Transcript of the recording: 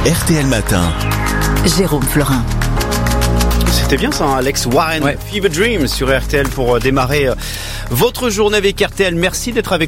RTL Matin. Jérôme Florin. C'était bien ça, hein, Alex Warren, Fever Dream sur RTL pour démarrer votre journée avec RTL. Merci d'être avec nous.